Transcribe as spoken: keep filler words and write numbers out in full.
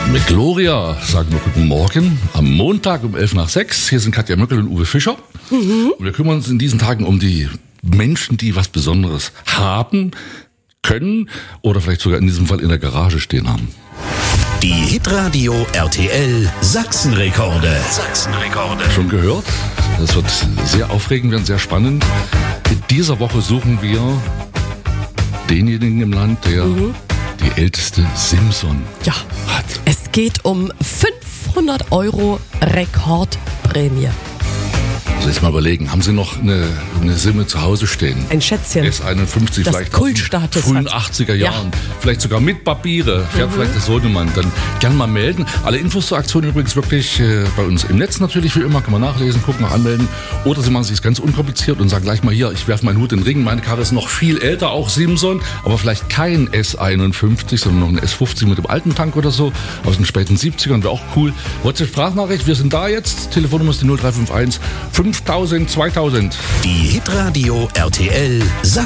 Mit Gloria sagen wir guten Morgen am Montag um elf nach sechs. Hier sind Katja Möckel und Uwe Fischer. Mhm. Und wir kümmern uns in diesen Tagen um die Menschen, die was Besonderes haben, können oder vielleicht sogar in diesem Fall in der Garage stehen haben. Die Hitradio R T L Sachsenrekorde. Sachsenrekorde. Schon gehört? Das wird sehr aufregend werden, sehr spannend. In dieser Woche suchen wir denjenigen im Land, der mhm. die älteste Simson ja. hat. Es geht um fünfhundert Euro Rekordprämie. Also jetzt mal überlegen, haben Sie noch eine, eine Simme zu Hause stehen? Ein Schätzchen. S einundfünfzig, das vielleicht Kultstatus frühen hat. achtziger Jahren, ja. vielleicht sogar mit Papiere, fährt mhm. vielleicht der Sohnemann, dann gern mal melden. Alle Infos zur Aktion übrigens wirklich äh, bei uns im Netz natürlich, wie immer, kann man nachlesen, gucken, mal anmelden. Oder Sie machen es sich ganz unkompliziert und sagen gleich mal hier, ich werfe meinen Hut in den Ring, meine Karre ist noch viel älter, auch Simson, aber vielleicht kein S einundfünfzig, sondern noch ein S fünfzig mit dem alten Tank oder so, aus den späten siebzigern, wäre auch cool. WhatsApp-Sprachnachricht, wir sind da jetzt, Telefonnummer ist die null drei fünf eins fünftausend zweitausend. Die Hitradio R T L Sachsen.